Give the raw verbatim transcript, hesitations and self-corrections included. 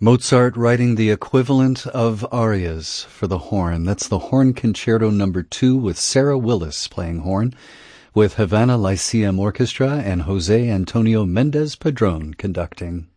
Mozart writing the equivalent of arias for the horn. That's the Horn Concerto Number Two with Sarah Willis playing horn, with Havana Lyceum Orchestra and Jose Antonio Mendez Padron conducting.